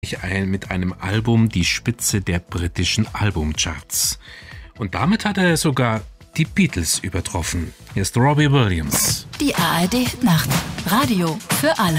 mit einem Album die Spitze der britischen Albumcharts. Und damit hat er sogar die Beatles übertroffen. Hier ist Robbie Williams. Die ARD Nacht. Radio für alle.